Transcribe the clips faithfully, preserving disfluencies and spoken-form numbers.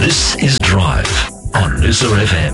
This is Drive on Noosa F M.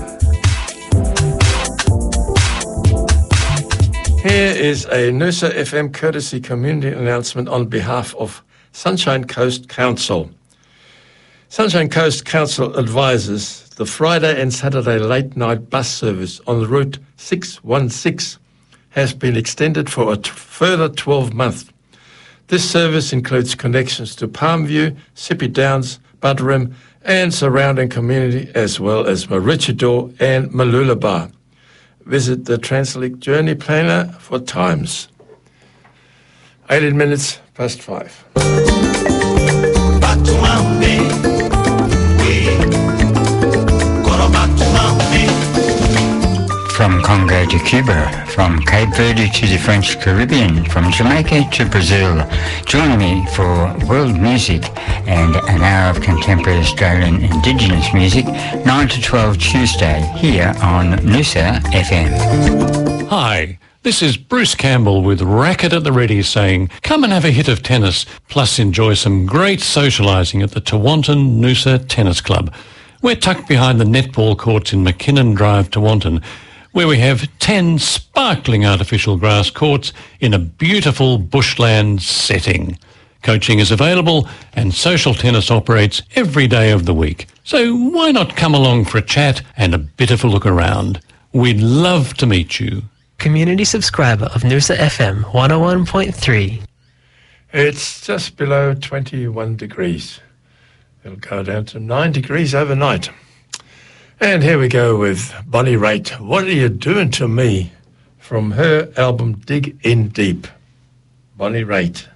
Here is a Noosa F M courtesy community announcement on behalf of Sunshine Coast Council. Sunshine Coast Council advises the Friday and Saturday late night bus service on Route six one six has been extended for a t- further twelve months. This service includes connections to Palmview, Sippy Downs, Buderim and surrounding community, as well as Maroochydore and Mooloolaba. Visit the Translink Journey Planner for times. eighteen minutes past five. From Congo to Cuba, from Cape Verde to the French Caribbean, from Jamaica to Brazil, join me for world music and an hour of contemporary Australian Indigenous music, nine to twelve Tuesday, here on Noosa F M. Hi, this is Bruce Campbell with Racket at the Ready saying, come and have a hit of tennis, plus enjoy some great socialising at the Tewantin Noosa Tennis Club. We're tucked behind the netball courts in McKinnon Drive, Tewantin, where we have ten sparkling artificial grass courts in a beautiful bushland setting. Coaching is available and social tennis operates every day of the week. So why not come along for a chat and a bit of a look around? We'd love to meet you. Community subscriber of Noosa F M one oh one point three. It's just below twenty-one degrees. It'll go down to nine degrees overnight. And here we go with Bonnie Raitt. What are you doing to me? From her album Dig In Deep. Bonnie Raitt.